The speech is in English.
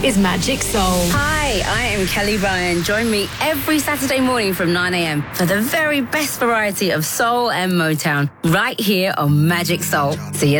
is Magic Soul. Hi, I am Kelly Ryan. Join me every Saturday morning from 9 a.m. for the very best variety of soul and Motown right here on Magic Soul. See you